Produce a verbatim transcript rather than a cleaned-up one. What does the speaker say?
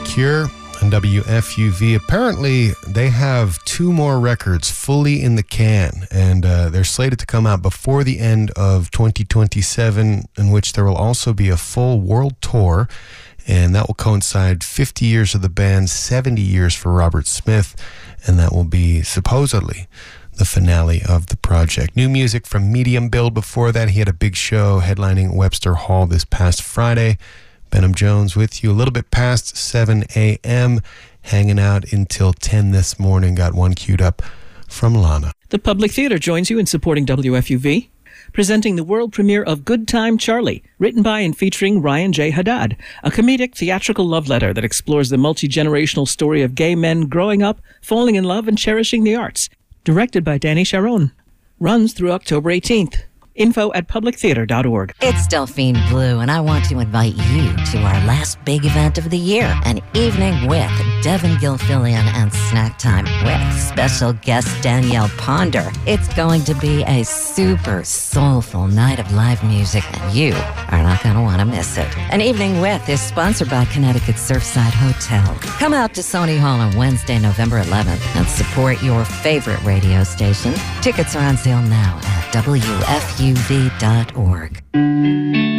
Cure on W F U V. Apparently, they have two more records fully in the can, and uh, they're slated to come out before the end of twenty twenty-seven, in which there will also be a full world tour, and that will coincide fifty years of the band, seventy years for Robert Smith, and that will be supposedly the finale of the project. New music from Medium Build before that. He had a big show headlining Webster Hall this past Friday. Benham Jones with you a little bit past seven a.m., hanging out until ten this morning. Got one queued up from Lana. The Public Theater joins you in supporting W F U V, presenting the world premiere of Good Time Charlie, written by and featuring Ryan J. Haddad, a comedic theatrical love letter that explores the multi-generational story of gay men growing up, falling in love, and cherishing the arts. Directed by Danny Sharon. Runs through October eighteenth. Info at public theater dot org. It's Delphine Blue, and I want to invite you to our last big event of the year, an evening with Devin Gilfillian and Snack Time with special guest Danielle Ponder. It's going to be a super soulful night of live music, and you are not going to want to miss it. An Evening With is sponsored by Connecticut Surfside Hotel. Come out to Sony Hall on Wednesday, November eleventh, and support your favorite radio station. Tickets are on sale now at W F U V dot org.